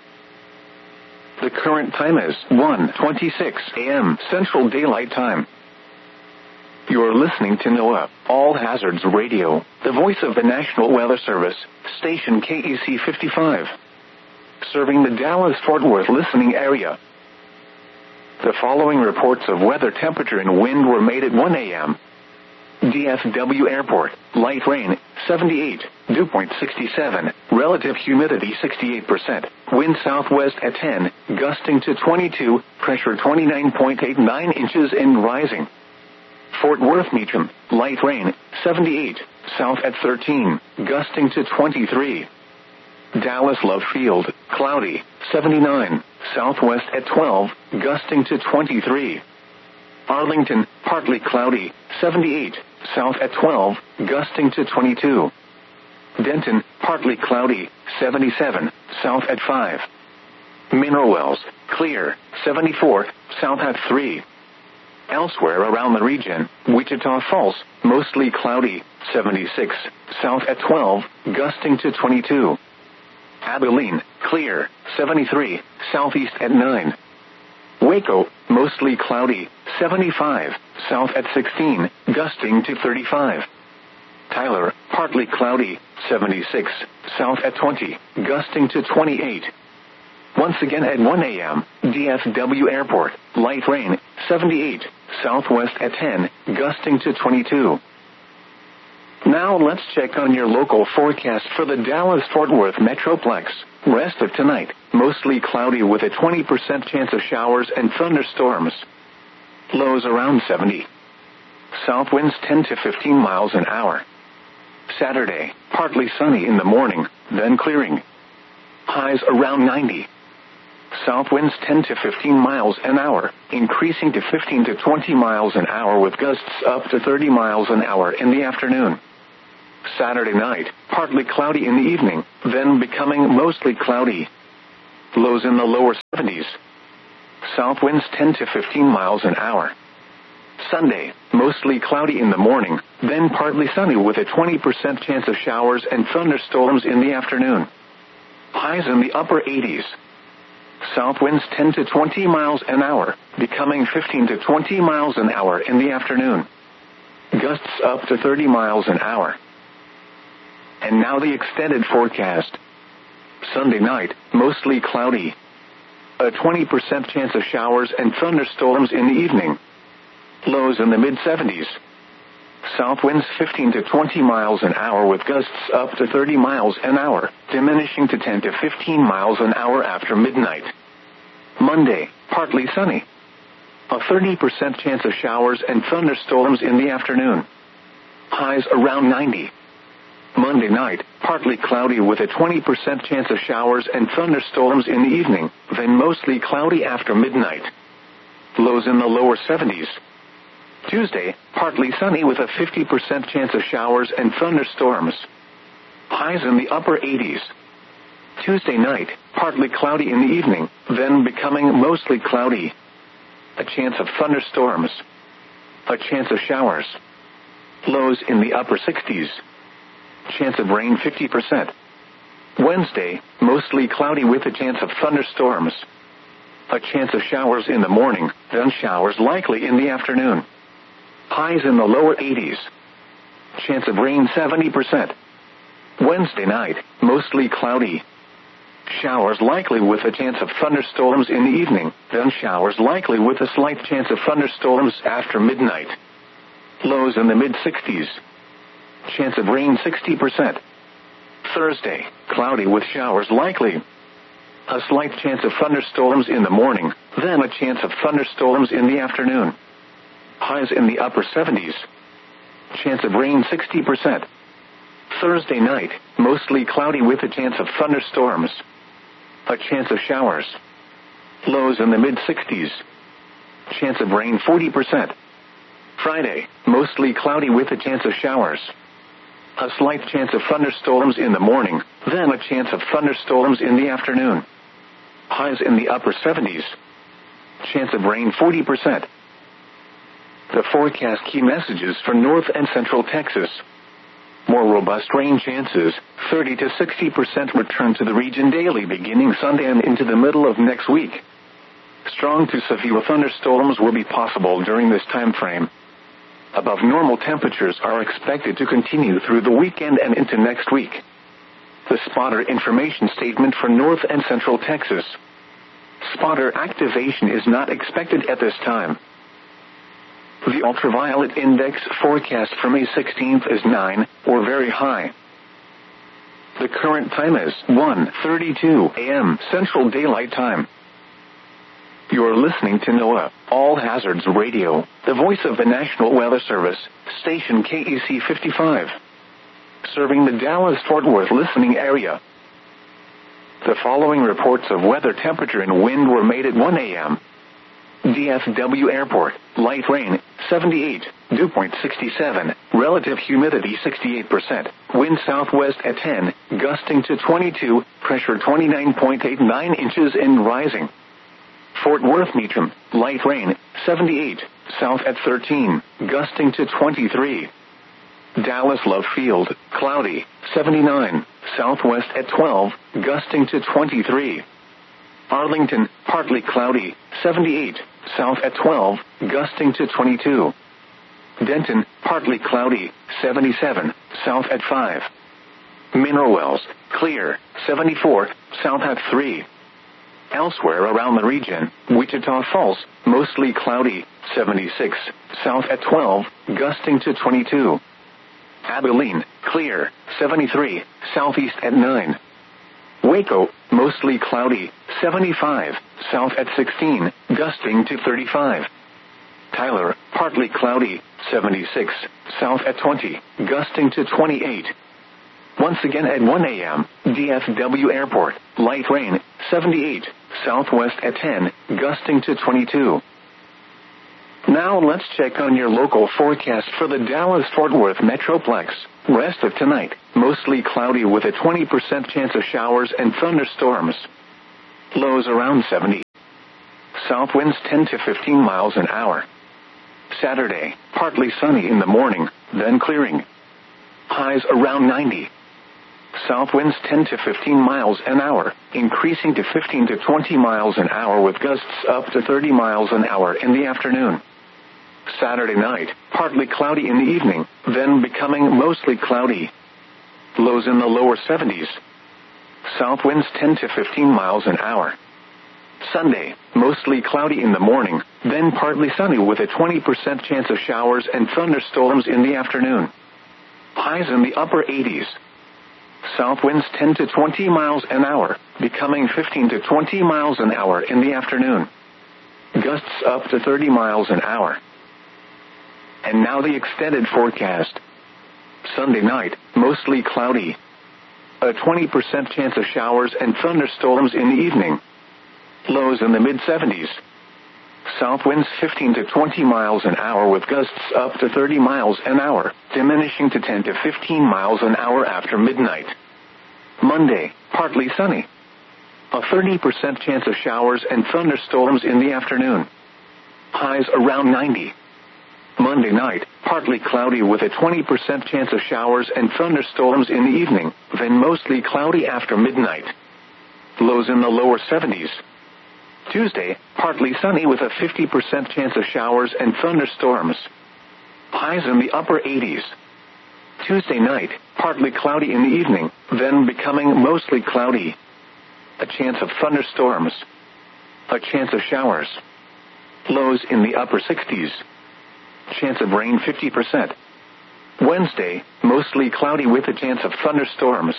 The current time is one twenty-six a m Central Daylight Time. You're listening to NOAA, All Hazards Radio, the voice of the National Weather Service, station K E C fifty-five. Serving the Dallas-Fort Worth listening area. The following reports of weather temperature and wind were made at one a m D F W Airport, light rain, seventy-eight, dew point sixty-seven, relative humidity sixty-eight percent, wind southwest at ten, gusting to twenty-two, pressure twenty-nine point eight nine inches and rising. Fort Worth Meacham, light rain, seventy-eight, south at thirteen, gusting to twenty-three. Dallas Love Field, cloudy, seventy-nine, southwest at twelve, gusting to twenty-three. Arlington, partly cloudy, seventy-eight, south at twelve, gusting to twenty-two. Denton, partly cloudy, seventy-seven, south at five. Mineral Wells, clear, seventy-four, south at three. Elsewhere around the region, Wichita Falls, mostly cloudy, seventy-six, south at twelve, gusting to twenty-two. Abilene, clear, seventy-three, southeast at nine. Waco, mostly cloudy, seventy-five, south at sixteen, gusting to thirty-five. Tyler, partly cloudy, seventy-six, south at twenty, gusting to twenty-eight. Once again at one a m, D F W Airport, light rain, seventy-eight, southwest at ten, gusting to twenty-two. Now let's check on your local forecast for the Dallas-Fort Worth Metroplex. Rest of tonight, mostly cloudy with a twenty percent chance of showers and thunderstorms. Lows around seventy. South winds ten to fifteen miles an hour. Saturday, partly sunny in the morning, then clearing. Highs around ninety. South winds ten to fifteen miles an hour, increasing to fifteen to twenty miles an hour with gusts up to thirty miles an hour in the afternoon. Saturday night, partly cloudy in the evening, then becoming mostly cloudy. Lows in the lower seventies. South winds ten to fifteen miles an hour. Sunday, mostly cloudy in the morning, then partly sunny with a twenty percent chance of showers and thunderstorms in the afternoon. Highs in the upper eighties. South winds ten to twenty miles an hour, becoming fifteen to twenty miles an hour in the afternoon. Gusts up to thirty miles an hour. And now the extended forecast. Sunday night, mostly cloudy. A twenty percent chance of showers and thunderstorms in the evening. Lows in the mid seventies. South winds fifteen to twenty miles an hour with gusts up to thirty miles an hour, diminishing to ten to fifteen miles an hour after midnight. Monday, partly sunny. A thirty percent chance of showers and thunderstorms in the afternoon. Highs around ninety. Monday night, partly cloudy with a twenty percent chance of showers and thunderstorms in the evening, then mostly cloudy after midnight. Lows in the lower seventies. Tuesday, partly sunny with a fifty percent chance of showers and thunderstorms. Highs in the upper eighties. Tuesday night, partly cloudy in the evening, then becoming mostly cloudy. A chance of thunderstorms. A chance of showers. Lows in the upper sixties. Chance of rain fifty percent. Wednesday, mostly cloudy with a chance of thunderstorms. A chance of showers in the morning, then showers likely in the afternoon. Highs in the lower eighties. Chance of rain seventy percent. Wednesday night, mostly cloudy. Showers likely with a chance of thunderstorms in the evening, then showers likely with a slight chance of thunderstorms after midnight. Lows in the mid sixties. Chance of rain sixty percent. Thursday, cloudy with showers likely. A slight chance of thunderstorms in the morning, then a chance of thunderstorms in the afternoon. Highs in the upper seventies. Chance of rain sixty percent. Thursday night, mostly cloudy with a chance of thunderstorms. A chance of showers. Lows in the mid sixties. Chance of rain forty percent. Friday, mostly cloudy with a chance of showers. A slight chance of thunderstorms in the morning, then a chance of thunderstorms in the afternoon. Highs in the upper seventies. Chance of rain forty percent. The forecast key messages for North and Central Texas. More robust rain chances, thirty to sixty percent return to the region daily beginning Sunday and into the middle of next week. Strong to severe thunderstorms will be possible during this time frame. Above normal temperatures are expected to continue through the weekend and into next week. The spotter information statement for North and Central Texas. Spotter activation is not expected at this time. The ultraviolet index forecast for May sixteenth is nine, or very high. The current time is one thirty-two a m Central Daylight Time. You're listening to NOAA, All Hazards Radio, the voice of the National Weather Service, station K E C fifty-five. Serving the Dallas-Fort Worth listening area. The following reports of weather temperature and wind were made at one a m D F W Airport, light rain, seventy-eight, dew point sixty-seven, relative humidity sixty-eight percent, wind southwest at ten, gusting to twenty-two, pressure twenty-nine point eight nine inches and rising. Fort Worth Meacham, light rain, seventy-eight, south at thirteen, gusting to twenty-three. Dallas Love Field, cloudy, seventy-nine, southwest at twelve, gusting to twenty-three. Arlington, partly cloudy, seventy-eight, south at twelve, gusting to twenty-two. Denton, partly cloudy, seventy-seven, south at five. Mineral Wells, clear, seventy-four, south at three. Elsewhere around the region, Wichita Falls, mostly cloudy, seventy-six, south at twelve, gusting to twenty-two. Abilene, clear, seventy-three, southeast at nine. Waco, mostly cloudy, seventy-five, south at sixteen, gusting to thirty-five. Tyler, partly cloudy, seventy-six, south at twenty, gusting to twenty-eight. Once again at one a.m., D F W Airport, light rain, seventy-eight, southwest at ten, gusting to twenty-two. Now let's check on your local forecast for the Dallas-Fort Worth Metroplex. Rest of tonight, mostly cloudy with a twenty percent chance of showers and thunderstorms. Lows around seventy. South winds ten to fifteen miles an hour. Saturday, partly sunny in the morning, then clearing. Highs around ninety. South winds ten to fifteen miles an hour, increasing to fifteen to twenty miles an hour with gusts up to thirty miles an hour in the afternoon. Saturday night, partly cloudy in the evening, then becoming mostly cloudy. Lows in the lower seventies. South winds ten to fifteen miles an hour. Sunday, mostly cloudy in the morning, then partly sunny with a twenty percent chance of showers and thunderstorms in the afternoon. Highs in the upper eighties. South winds ten to twenty miles an hour, becoming fifteen to twenty miles an hour in the afternoon. Gusts up to thirty miles an hour. And now the extended forecast. Sunday night, mostly cloudy. A twenty percent chance of showers and thunderstorms in the evening. Lows in the mid-seventies. South winds fifteen to twenty miles an hour with gusts up to thirty miles an hour, diminishing to ten to fifteen miles an hour after midnight. Monday, partly sunny. A thirty percent chance of showers and thunderstorms in the afternoon. Highs around ninety. Monday night, partly cloudy with a twenty percent chance of showers and thunderstorms in the evening, then mostly cloudy after midnight. Lows in the lower seventies. Tuesday, partly sunny with a fifty percent chance of showers and thunderstorms. Highs in the upper eighties. Tuesday night, partly cloudy in the evening, then becoming mostly cloudy. A chance of thunderstorms. A chance of showers. Lows in the upper sixties. Chance of rain fifty percent. Wednesday, mostly cloudy with a chance of thunderstorms.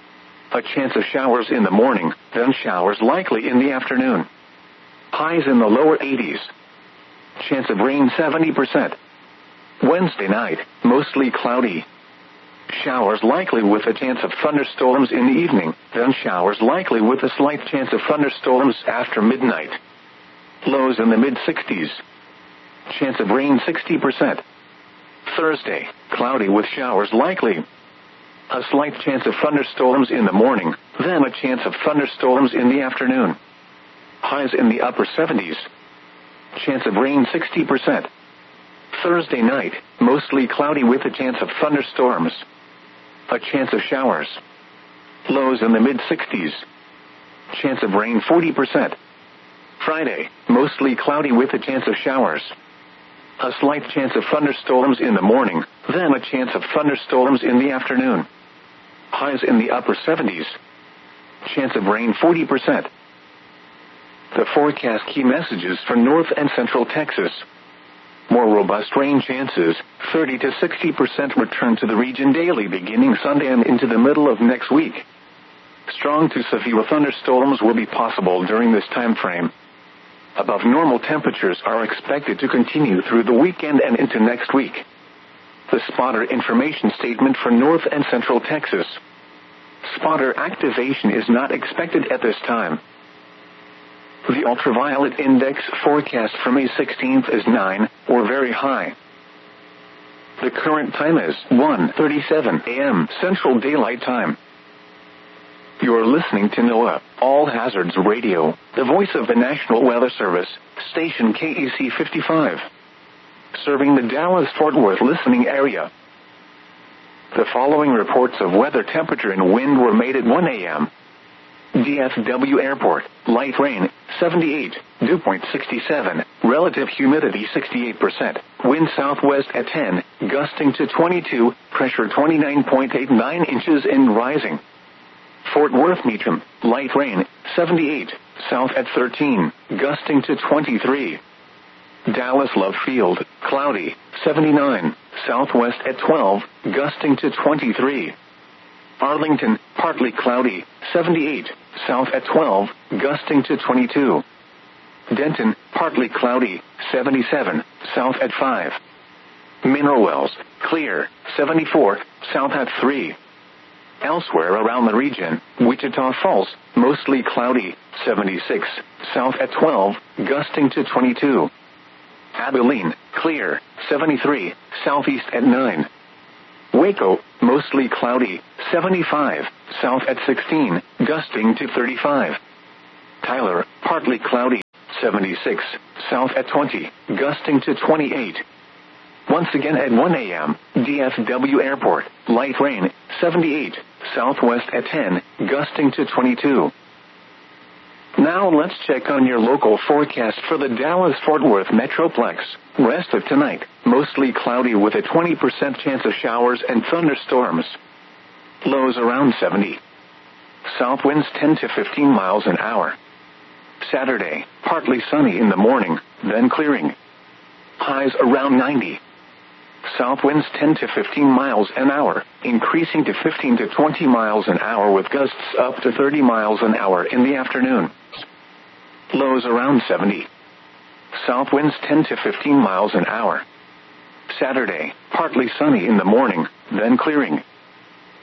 A chance of showers in the morning, then showers likely in the afternoon. Highs in the lower eighties. Chance of rain seventy percent. Wednesday night, mostly cloudy. Showers likely with a chance of thunderstorms in the evening, then showers likely with a slight chance of thunderstorms after midnight. Lows in the mid-sixties. Chance of rain sixty percent. Thursday, cloudy with showers likely. A slight chance of thunderstorms in the morning, then a chance of thunderstorms in the afternoon. Highs in the upper seventies. Chance of rain sixty percent. Thursday night, mostly cloudy with a chance of thunderstorms. A chance of showers. Lows in the mid-sixties. Chance of rain forty percent. Friday, mostly cloudy with a chance of showers. A slight chance of thunderstorms in the morning, then a chance of thunderstorms in the afternoon. Highs in the upper seventies. Chance of rain forty percent. The forecast key messages for North and Central Texas. More robust rain chances, thirty to sixty percent return to the region daily beginning Sunday and into the middle of next week. Strong to severe thunderstorms will be possible during this time frame. Above normal temperatures are expected to continue through the weekend and into next week. The spotter information statement for North and Central Texas. Spotter activation is not expected at this time. The ultraviolet index forecast for May sixteenth is nine, or very high. The current time is one thirty-seven a.m. Central Daylight Time. You're listening to NOAA, All Hazards Radio, the voice of the National Weather Service, station K E C fifty-five. Serving the Dallas-Fort Worth listening area. The following reports of weather temperature and wind were made at one a.m. D F W Airport, light rain, seventy-eight, dew point sixty-seven, relative humidity sixty-eight percent, wind southwest at ten, gusting to twenty-two, pressure twenty-nine point eight nine inches and rising. Fort Worth Meacham, light rain, seventy-eight, south at thirteen, gusting to twenty-three. Dallas Love Field, cloudy, seventy-nine, southwest at twelve, gusting to twenty-three. Arlington, partly cloudy, seventy-eight, south at twelve, gusting to twenty-two. Denton, partly cloudy, seventy-seven, south at five. Mineral Wells, clear, seventy-four, south at three. Elsewhere around the region, Wichita Falls, mostly cloudy, seventy-six, south at twelve, gusting to twenty-two. Abilene, clear, seventy-three, southeast at nine. Waco, mostly cloudy, seventy-five, south at sixteen, gusting to thirty-five. Tyler, partly cloudy, seventy-six, south at twenty, gusting to twenty-eight. Once again at one a.m., D F W Airport, light rain, seventy-eight, southwest at ten, gusting to twenty-two. Now let's check on your local forecast for the Dallas-Fort Worth Metroplex. Rest of tonight, mostly cloudy with a twenty percent chance of showers and thunderstorms. Lows around seventy. South winds ten to fifteen miles an hour. Saturday, partly sunny in the morning, then clearing. Highs around ninety. South winds ten to fifteen miles an hour, increasing to fifteen to twenty miles an hour with gusts up to thirty miles an hour in the afternoon. Lows around seventy. South winds ten to fifteen miles an hour. Saturday, partly sunny in the morning, then clearing.